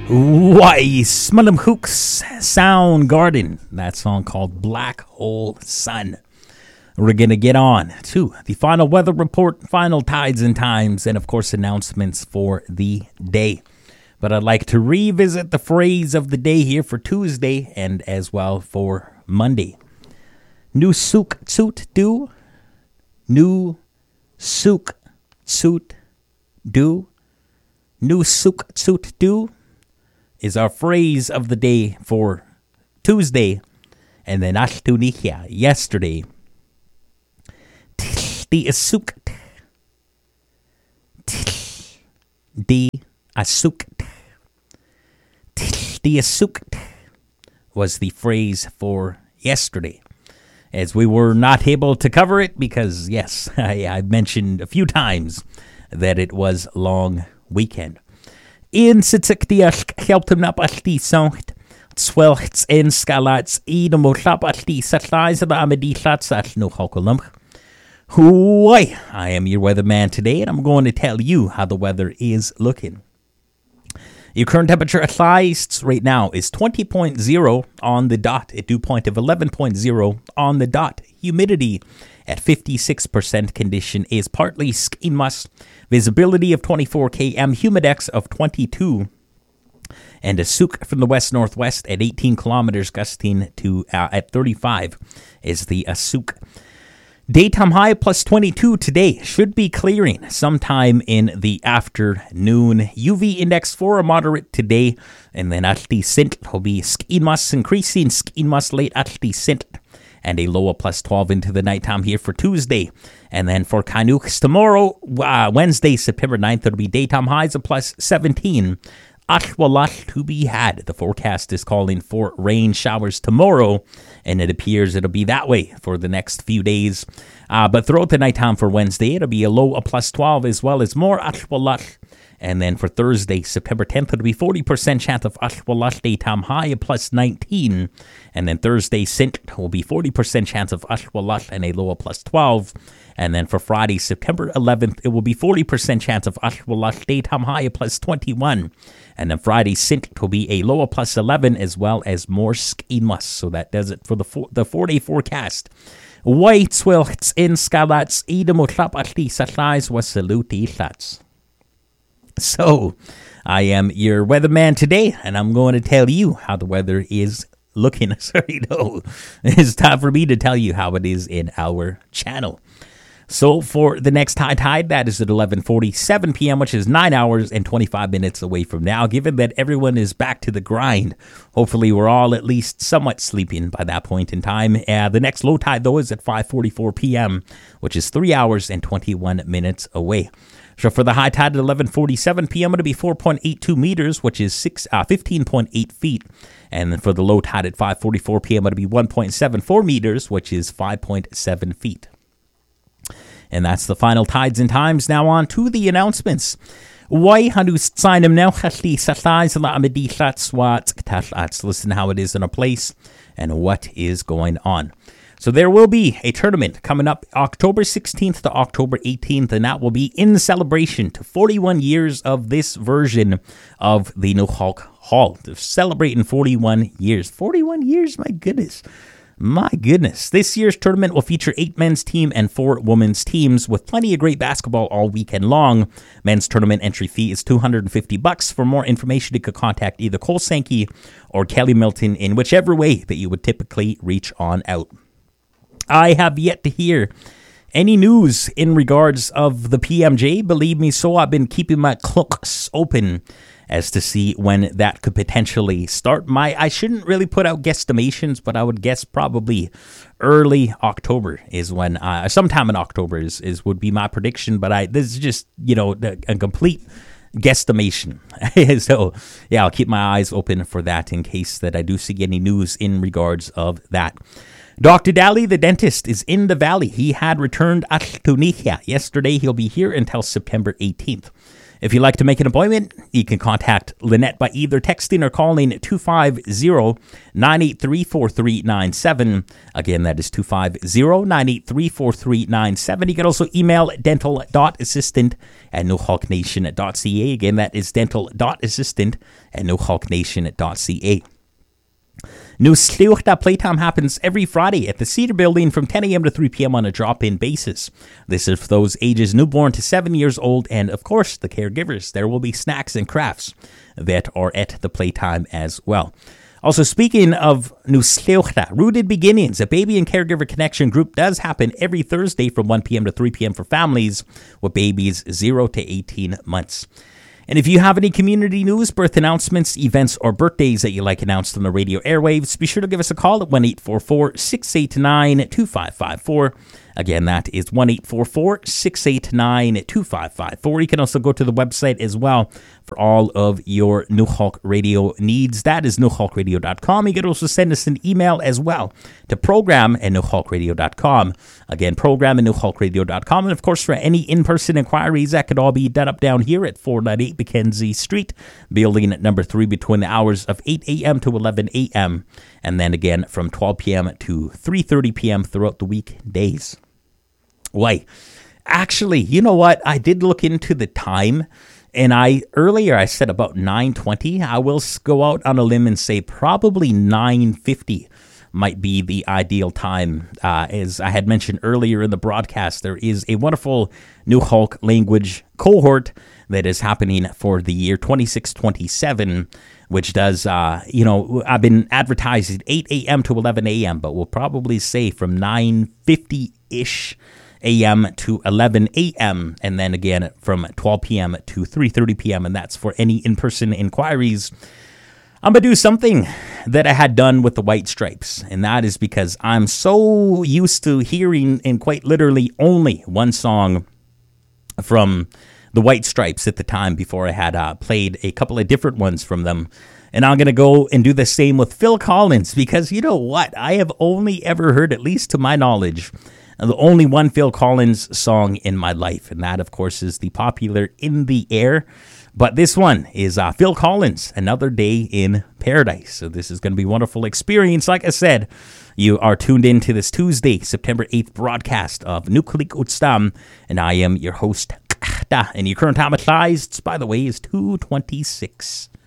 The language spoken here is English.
Why, Smullum Hooks Soundgarden. That song called Black Hole Sun. We're going to get on to the final weather report, final tides and times, and of course announcements for the day. But I'd like to revisit the phrase of the day here for Tuesday and as well for Monday. Nu suk tsut do. Nu suk tsut do. Nu suk tsut do is our phrase of the day for Tuesday. And then Ashtunikia, yesterday. The asuk. The asuk. The asuk was the phrase for yesterday. As we were not able to cover it because, yes, I mentioned a few times that it was long weekend. In Sitikdiask helped him up at the songt. Swelts in scalats eden motlap at the satlais of the amedisats at no hokulum. Why, I am your weatherman today, and I'm going to tell you how the weather is looking. Your current temperature at Leist right now is 20.0 on the dot, a dew point of 11.0 on the dot. Humidity at 56%, condition is partly skinmus. Visibility of 24 km, humidex of 22. And a souk from the west-northwest at 18 kilometers, gusting to at 35 is the souk. Daytime high plus 22 today. Should be clearing sometime in the afternoon. UV index for a moderate today. And then at the cent will be skinmus, increasing skinmus late at the cent. And a low of plus 12 into the nighttime here for Tuesday. And then for Canucks tomorrow, Wednesday, September 9th, it'll be daytime highs of plus 17. Ashwalat to be had. The forecast is calling for rain showers tomorrow, and it appears it'll be that way for the next few days. But throughout the nighttime for Wednesday, it'll be a low of plus 12 as well as more Ashwalat. And then for Thursday, September 10th, it'll be 40% chance of Ashwalat, daytime high of plus 19. And then Thursday, Sint will be 40% chance of Ashwalat and a low of plus 12. And then for Friday, September 11th, it will be 40% chance of Ashwalat, daytime high of plus 21. And then Friday, Sint will be a low of plus 11 as well as more skinmus. So that does it for the 4-day forecast. White swelts in scalats, idamutlap atli satlais was saluti flats. So, I am your weatherman today, and I'm going to tell you how the weather is looking. Sorry, no. It's time for me to tell you how it is in our channel. So, for the next high tide, that is at 11:47 p.m., which is 9 hours and 25 minutes away from now. Given that everyone is back to the grind, hopefully we're all at least somewhat sleeping by that point in time. The next low tide, though, is at 5:44 p.m., which is 3 hours and 21 minutes away. So for the high tide at 11:47 p.m., it'll be 4.82 meters, which is 15.8 feet. And then for the low tide at 5:44 p.m., it'll be 1.74 meters, which is 5.7 feet. And that's the final tides and times. Now on to the announcements. Listen how it is in a place and what is going on. So there will be a tournament coming up October 16th to October 18th, and that will be in celebration to 41 years of this version of the Nuhawk Hall. They're celebrating 41 years. 41 years, my goodness. My goodness. This year's tournament will feature 8 men's team and 4 women's teams with plenty of great basketball all weekend long. Men's tournament entry fee is $250. For more information, you could contact either Cole Sankey or Kelly Milton in whichever way that you would typically reach on out. I have yet to hear any news in regards of the PMJ. Believe me, so I've been keeping my clocks open as to see when that could potentially start. I shouldn't really put out guesstimations, but I would guess probably early October is when, sometime in October is would be my prediction. But this is just, a complete guesstimation. So, yeah, I'll keep my eyes open for that in case that I do see any news in regards of that. Dr. Daly, the dentist, is in the valley. He had returned at Tunisia yesterday. He'll be here until September 18th. If you'd like to make an appointment, you can contact Lynette by either texting or calling 250-983-4397. Again, that is 250-983-4397. You can also email dental.assistant@nohawknation.ca. Again, that is dental.assistant@nohawknation.ca. New Sluchta Playtime happens every Friday at the Cedar Building from 10 a.m. to 3 p.m. on a drop-in basis. This is for those ages newborn to 7 years old and, of course, the caregivers. There will be snacks and crafts that are at the playtime as well. Also, speaking of New Sluchta, Rooted Beginnings, a baby and caregiver connection group, does happen every Thursday from 1 p.m. to 3 p.m. for families with babies 0 to 18 months. And if you have any community news, birth announcements, events, or birthdays that you like announced on the radio airwaves, be sure to give us a call at 1-844-689-2554. Again, that is 1-844-689-2554. You can also go to the website as well for all of your Nuhawk Radio needs. That is nuhawkradio.com. You can also send us an email as well to program@nuhawkradio.com. Again, program@nuhawkradio.com. And of course, for any in-person inquiries, that could all be done up down here at 498 Mackenzie Street, building at number 3 between the hours of 8 a.m. to 11 a.m. And then again from 12 p.m. to 3:30 p.m. throughout the weekdays. Why? Actually, you know what? I did look into the time, and earlier I said about 9:20. I will go out on a limb and say probably 9:50 might be the ideal time. As I had mentioned earlier in the broadcast, there is a wonderful Nuhawk language cohort that is happening for the year 26-27, which does, I've been advertising 8 a.m. to 11 a.m., but we'll probably say from 9:50-ish a.m. to 11 a.m., and then again from 12 p.m. to 3:30 p.m., and that's for any in-person inquiries. I'm going to do something that I had done with the White Stripes, and that is because I'm so used to hearing in quite literally only one song from the White Stripes at the time before I had played a couple of different ones from them. And I'm going to go and do the same with Phil Collins, because you know what? I have only ever heard, at least to my knowledge, the only one Phil Collins song in my life, and that, of course, is the popular In the Air. But this one is Phil Collins, Another Day in Paradise. So this is going to be a wonderful experience. Like I said, you are tuned in to this Tuesday, September 8th broadcast of Nuklik Utstam, and I am your host, and your current time at by the way, is 2:26